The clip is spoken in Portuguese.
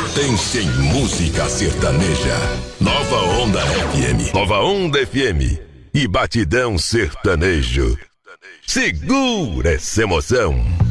potência em música sertaneja. Nova Onda FM. Nova Onda FM e Batidão Sertanejo. Segura essa emoção.